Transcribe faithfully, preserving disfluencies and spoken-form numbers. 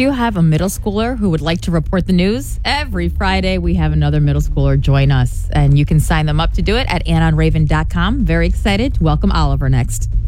Do you have a middle schooler who would like to report the news? Every Friday, we have another middle schooler join us, and you can sign them up to do it at ann on raven dot com. Very excited to welcome Oliver next.